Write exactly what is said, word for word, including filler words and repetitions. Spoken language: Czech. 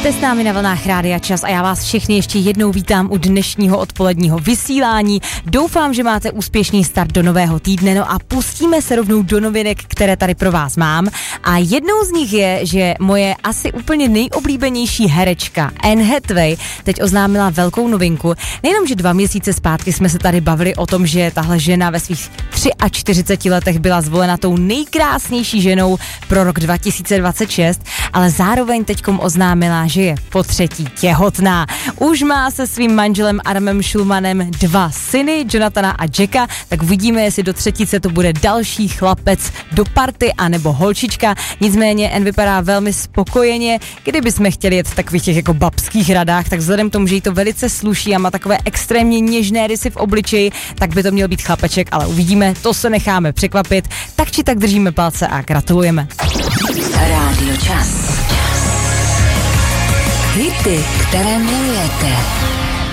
Jste s námi na vlnách Rádia Čas a já vás všechny ještě jednou vítám u dnešního odpoledního vysílání. Doufám, že máte úspěšný start do nového týdne, no a pustíme se rovnou do novinek, které tady pro vás mám. A jednou z nich je, že moje asi úplně nejoblíbenější herečka Anne Hathaway teď oznámila velkou novinku. Nejenom, že dva měsíce zpátky jsme se tady bavili o tom, že tahle žena ve svých čtyřiceti třech letech byla zvolena tou nejkrásnější ženou pro rok dva tisíce dvacet šest, ale zároveň teďkom oznámila, že je po třetí těhotná. Už má se svým manželem Adamem Schulmanem dva syny, Jonathana a Jacka, tak uvidíme, jestli do třetice to bude další chlapec do party anebo holčička. Nicméně Anne vypadá velmi spokojeně. Kdybychom chtěli jet v takových těch jako babských radách, tak vzhledem k tomu, že jí to velice sluší a má takové extrémně něžné rysy v obličeji, tak by to měl být chlapeček, ale uvidíme, to se necháme překvapit. Tak či tak držíme palce a gratulujeme. Rádio Čas. Hity, které milujete.